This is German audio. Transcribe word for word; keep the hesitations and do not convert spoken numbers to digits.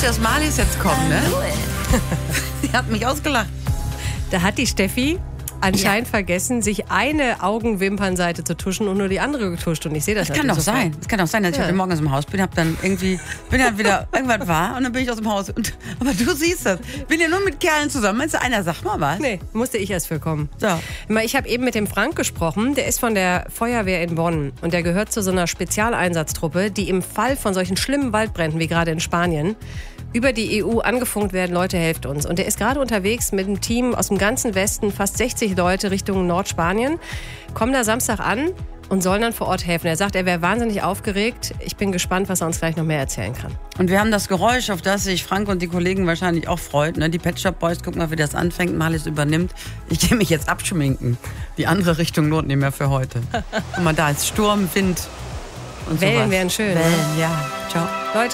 dass Marlies jetzt kommt, ne? Sie hat mich ausgelacht. Da hat die Steffi anscheinend ja. vergessen, sich eine Augenwimpernseite zu tuschen und nur die andere getuscht. Und ich sehe das, das kann doch sofort. sein. Das kann doch sein, dass ich ja. heute Morgen aus dem Haus bin, hab dann irgendwie, bin dann wieder, irgendwas war und dann bin ich aus dem Haus. Und, aber du siehst das. Ich bin ja nur mit Kerlen zusammen. Meinst du, einer sagt mal was? Nee, musste ich erst für kommen. So. Ich habe eben mit dem Frank gesprochen, der ist von der Feuerwehr in Bonn und der gehört zu so einer Spezialeinsatztruppe, die im Fall von solchen schlimmen Waldbränden wie gerade in Spanien über die E U angefunkt werden, Leute, helft uns. Und der ist gerade unterwegs mit einem Team aus dem ganzen Westen, fast sechzig Leute Richtung Nordspanien, kommen da Samstag an und sollen dann vor Ort helfen. Er sagt, er wäre wahnsinnig aufgeregt. Ich bin gespannt, was er uns gleich noch mehr erzählen kann. Und wir haben das Geräusch, auf das sich Frank und die Kollegen wahrscheinlich auch freut. Ne? Die Pet Shop Boys, guck mal, wie das anfängt, Marlies übernimmt. Ich gehe mich jetzt abschminken. Die andere Richtung lohnt nicht mehr für heute. Guck mal, da ist Sturm, Wind und Wellen sowas. wären schön. Wellen, ja. Ciao. Leute.